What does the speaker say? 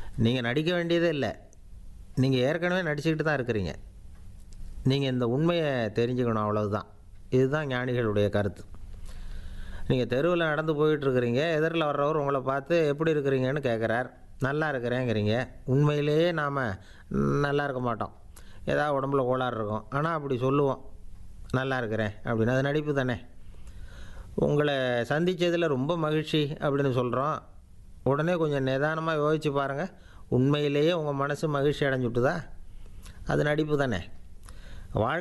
நீங்கள் நடிக்க வேண்டியதே இல்லை. நீங்கள் ஏற்கனவே நடிச்சுக்கிட்டு தான் இருக்கிறீங்க. நீங்கள் இந்த உண்மையை தெரிஞ்சுக்கணும், அவ்வளவுதான். இதுதான் ஞானிகளுடைய கருத்து. நீங்கள் தெருவில் நடந்து போயிட்டுருக்கிறீங்க, எதிரில் வர்றவர் உங்களை பார்த்து எப்படி இருக்கிறீங்கன்னு கேட்குறார். நல்லா இருக்கிறேங்கிறீங்க. உண்மையிலேயே நாம் நல்லா இருக்க மாட்டோம். ஏதாவது உடம்புல கோளாறு இருக்கும். ஆனால் அப்படி சொல்லுவோம், நல்லா இருக்கிறேன் அப்படின்னு. அது நடிப்பு தானே. உங்களை சந்தித்ததில் ரொம்ப மகிழ்ச்சி அப்படின்னு சொல்கிறோம். உடனே கொஞ்சம் நிதானமாக யோசித்து பாருங்கள், உண்மையிலேயே உங்கள் மனசு மகிழ்ச்சி அடைஞ்சுட்டுதா? அது நடிப்பு தானே. வாழ்க்கை